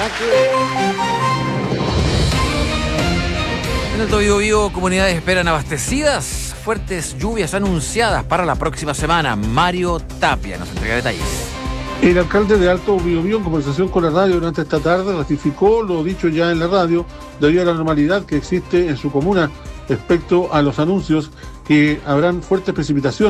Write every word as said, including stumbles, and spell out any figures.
En el Biobío, comunidades esperan abastecidas. Fuertes lluvias anunciadas para la próxima semana. Mario Tapia nos entrega detalles. El alcalde de Alto Biobío, en conversación con la radio durante esta tarde, ratificó lo dicho ya en la radio debido a la normalidad que existe en su comuna respecto a los anuncios que habrán fuertes precipitaciones